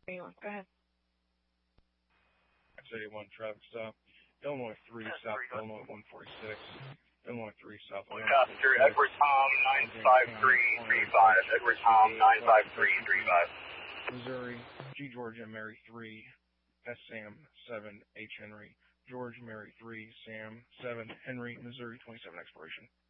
Go ahead. X81 traffic stop. Illinois 3, South Illinois 146. Illinois 3, South Illinois. Passenger Edward Tom 95335. Edward Tom 95335. Missouri, G Georgia Mary 3, S Sam 7, H Henry. George Mary 3, Sam 7, Henry, Missouri 27 expiration.